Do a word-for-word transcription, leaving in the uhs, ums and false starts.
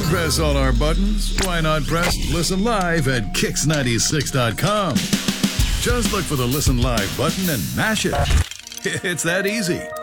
press all our buttons? Why not press Listen Live at kicks ninety-six dot com? Just look for the Listen Live button and mash it. It's that easy.